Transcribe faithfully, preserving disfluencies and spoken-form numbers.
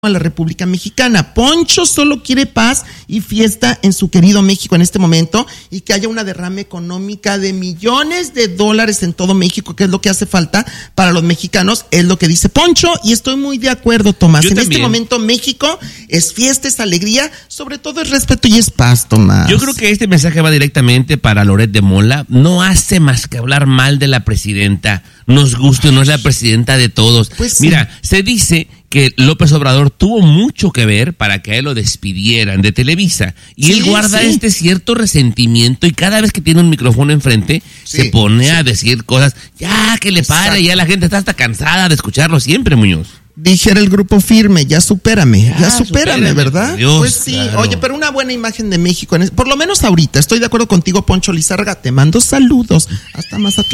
a la República Mexicana. Poncho solo quiere paz y fiesta en su querido México en este momento y que haya una derrama económica de millones de dólares en todo México, que es lo que hace falta para los mexicanos, es lo que dice Poncho, y estoy muy de acuerdo, Tomás. Yo en también. este momento México es fiesta, es alegría, sobre todo es respeto y es paz, Tomás. Yo creo que este mensaje va directamente para Loret de Mola. No hace más que hablar mal de la presidenta. Nos guste o no, es la presidenta de todos. Pues sí. Mira, se dice que López Obrador tuvo mucho que ver para que a él lo despidieran de Televisa. Y Sí, él guarda sí. este cierto resentimiento y cada vez que tiene un micrófono enfrente Sí, se pone sí. a decir cosas. Ya, que le pare, Exacto. ya la gente está hasta cansada de escucharlo siempre, Muñoz. Dijera el grupo firme, ya supérame, ya, Ya, supérame, supérame, ¿verdad? por Dios, pues sí, claro. Oye, pero una buena imagen de México, en es- por lo menos ahorita, estoy de acuerdo contigo, Poncho Lizárraga, te mando saludos, hasta más